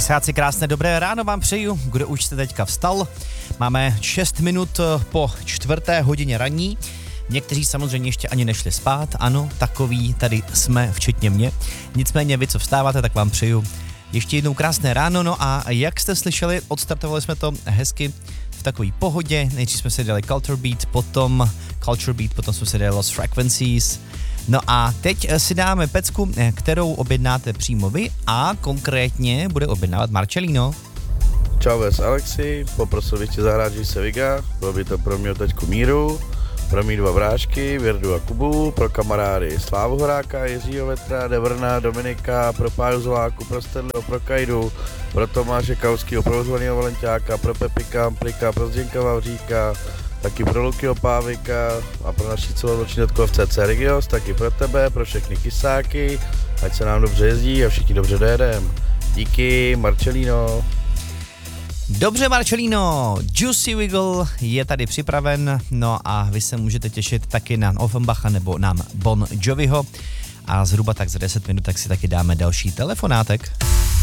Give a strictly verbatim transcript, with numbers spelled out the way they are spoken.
Exáci, krásné dobré ráno vám přeju, kdo už jste teďka vstal. Máme šest minut po čtvrté hodině ranní. Někteří samozřejmě ještě ani nešli spát, ano, takový tady jsme, včetně mě. Nicméně vy, co vstáváte, tak vám přeju ještě jednou krásné ráno. No a jak jste slyšeli, odstartovali jsme to hezky v takové pohodě. Nejdřív jsme si dali Culture Beat, potom Culture Beat, potom jsme si dali Lost Frequencies. No a teď si dáme pecku, kterou objednáte přímo vy a konkrétně bude objednávat Marcelino. Čau ves Alexi, poprosil bych tě zahrát, že se Viga, bylo by to pro mě teďku Míru, pro mý dva vrážky, Věrdu a Kubu, pro kamarády Slávu Horáka, Jiřího Vetra, Devrna, Dominika, pro Páju Zoláku, pro Sterlio, pro Kajdu, pro Tomáše Kauskýho, pro Zvoleného Valenťáka, pro Pepika Amplika, pro Zděnka Vavříka, taky pro Lukyho Pávika a pro naši celonoční dotku v C C Regios, taky pro tebe, pro všechny kysáky, ať se nám dobře jezdí a všichni dobře dojedem. Díky, Marcelino. Dobře, Marcelino, Juicy Wiggle je tady připraven, no a vy se můžete těšit taky na Offenbacha nebo na Bon Joviho a zhruba tak za deset minut tak si taky dáme další telefonátek.